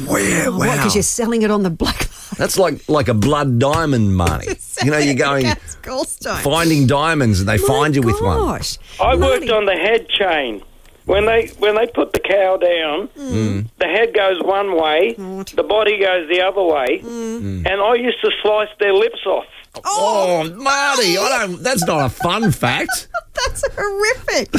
Wow. What, because you're selling it on the black market? That's like a blood diamond, Marnie. You're going finding diamonds and they find you with one. I worked on the head chain. When they put the cow down, the head goes one way, the body goes the other way, and I used to slice their lips off. Oh, Marty, that's not a fun fact. That's horrific.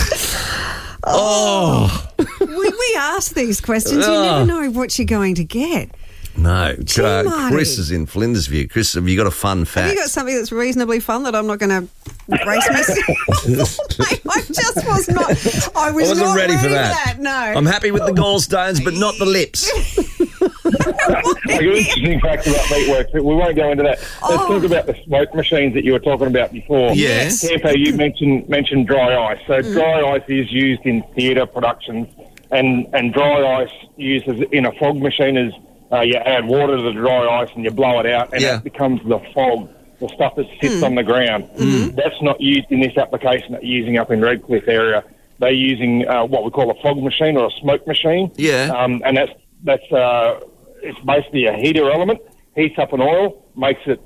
We ask these questions. You never know what you're going to get. No. Marty. Chris is in Flinders View. Chris, have you got a fun fact? Have you got something that's reasonably fun that I'm not going to brace myself? I just was not. I wasn't not ready for that. No. I'm happy with the gallstones, but not the lips. I got an interesting fact about meatworks, but we won't go into that. Let's talk about the smoke machines that you were talking about before. Yes. Campo, you mentioned dry ice. So dry ice is used in theatre productions, and dry ice used in a fog machine is you add water to the dry ice and you blow it out, and it becomes the fog, the stuff that sits on the ground. That's not used in this application that you're using up in Redcliffe area. They're using what we call a fog machine or a smoke machine. Yeah. And that's it's basically a heater element, heats up an oil, makes it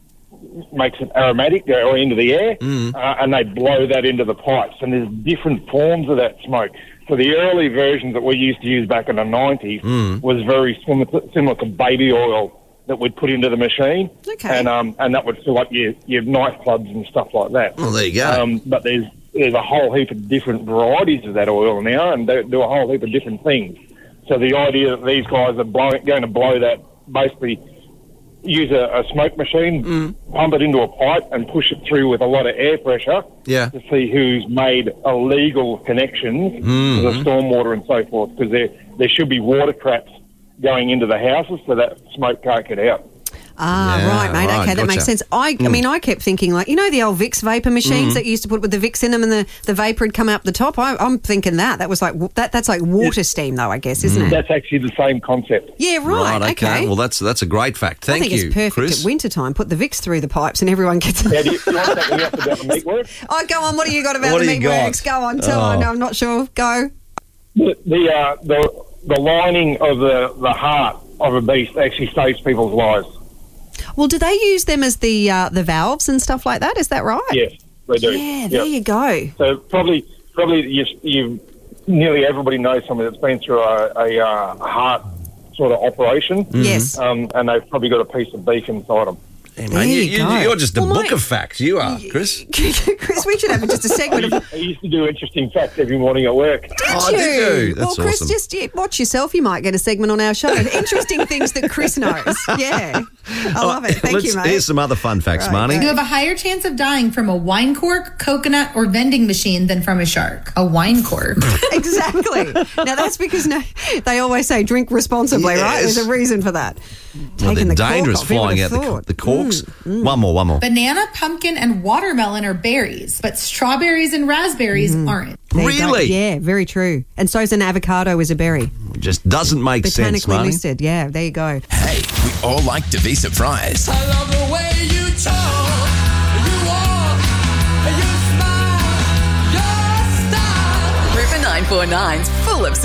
aromatic, go into the air, and they blow that into the pipes. And there's different forms of that smoke. So the early versions that we used to use back in the 90s was very similar to baby oil that we'd put into the machine. Okay. And that would fill up your knife clubs and stuff like that. Well, there you go. But there's a whole heap of different varieties of that oil now, and they do a whole heap of different things. So the idea that these guys are going to blow that, basically use a smoke machine, pump it into a pipe and push it through with a lot of air pressure to see who's made illegal connections to the stormwater and so forth, because there should be water traps going into the houses so that smoke can't get out. Right, mate. Okay, that makes sense. I mean, I kept thinking, like, you know, the old Vicks vapor machines that you used to put with the Vicks in them and the vapour would come out the top? I'm thinking that was like, that's like water steam, though, I guess, isn't it? That's actually the same concept. Yeah, right. Okay. Well, that's a great fact. Thank you, I think it's perfect Chris. At winter time. Put the Vicks through the pipes and everyone gets it. Yeah, do you want something else about the meatworks? Oh, go on. What do you got about the meatworks? Go on. Tell on. I'm not sure. Go. The lining of the heart of a beast actually saves people's lives. Well, do they use them as the valves and stuff like that? Is that right? Yes, they do. Yeah, there you go. So probably you nearly everybody knows someone that's been through a heart sort of operation. Yes. And they've probably got a piece of beef inside them. Hey, man, you're just a book of facts. You are, Chris. Chris, we should have just a segment of... I used to do interesting facts every morning at work. Did you? That's Chris, awesome. just watch yourself. You might get a segment on our show. Interesting things that Chris knows. Yeah. I love it. Thank you, mate. Here's some other fun facts, Marnie. You have a higher chance of dying from a wine cork, coconut, or vending machine than from a shark. A wine cork. Exactly. Now, that's because they always say drink responsibly, right? There's a reason for that. Well, they're dangerous flying out the corks. One more. Banana, pumpkin, and watermelon are berries, but strawberries and raspberries aren't. Really? Yeah, very true. And so is an avocado is a berry. Just doesn't make sense, Botanically Marnie. listed. Yeah, there you go. Hey, we all like Devisa fries. I love the way you talk, you walk, you smile, your style. River 949's full of